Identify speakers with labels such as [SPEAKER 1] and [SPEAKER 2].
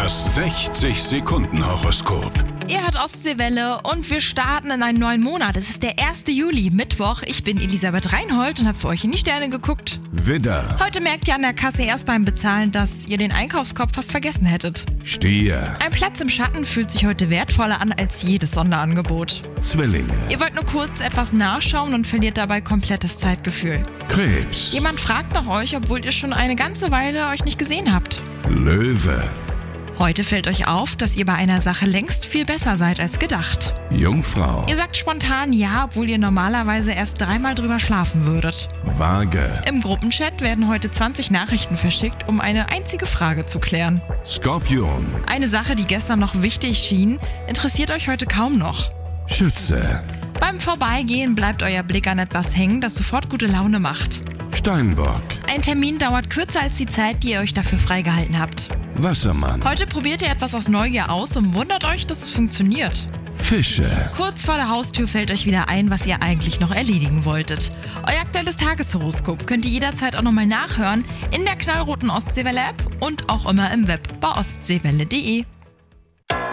[SPEAKER 1] Das 60-Sekunden-Horoskop.
[SPEAKER 2] Ihr hört Ostseewelle und wir starten in einen neuen Monat. Es ist der 1. Juli, Mittwoch. Ich bin Elisabeth Reinhold und habe für euch in die Sterne geguckt.
[SPEAKER 1] Widder,
[SPEAKER 2] Heute merkt ihr an der Kasse erst beim Bezahlen, dass ihr den Einkaufskorb fast vergessen hättet.
[SPEAKER 1] Stier,
[SPEAKER 2] Ein Platz im Schatten fühlt sich heute wertvoller an als jedes Sonderangebot.
[SPEAKER 1] Zwillinge,
[SPEAKER 2] Ihr wollt nur kurz etwas nachschauen und verliert dabei komplettes Zeitgefühl.
[SPEAKER 1] Krebs,
[SPEAKER 2] Jemand fragt nach euch, obwohl ihr schon eine ganze Weile euch nicht gesehen habt.
[SPEAKER 1] Löwe,
[SPEAKER 2] Heute fällt euch auf, dass ihr bei einer Sache längst viel besser seid als gedacht.
[SPEAKER 1] Jungfrau,
[SPEAKER 2] Ihr sagt spontan ja, obwohl ihr normalerweise erst 3-mal drüber schlafen würdet.
[SPEAKER 1] Waage,
[SPEAKER 2] Im Gruppenchat werden heute 20 Nachrichten verschickt, um eine einzige Frage zu klären.
[SPEAKER 1] Skorpion,
[SPEAKER 2] Eine Sache, die gestern noch wichtig schien, interessiert euch heute kaum noch.
[SPEAKER 1] Schütze,
[SPEAKER 2] Beim Vorbeigehen bleibt euer Blick an etwas hängen, das sofort gute Laune macht.
[SPEAKER 1] Steinbock,
[SPEAKER 2] Ein Termin dauert kürzer als die Zeit, die ihr euch dafür freigehalten habt.
[SPEAKER 1] Wassermann,
[SPEAKER 2] Heute probiert ihr etwas aus Neugier aus und wundert euch, dass es funktioniert.
[SPEAKER 1] Fische.
[SPEAKER 2] Kurz vor der Haustür fällt euch wieder ein, was ihr eigentlich noch erledigen wolltet. Euer aktuelles Tageshoroskop könnt ihr jederzeit auch nochmal nachhören in der knallroten Ostseewelle-App und auch immer im Web bei ostseewelle.de.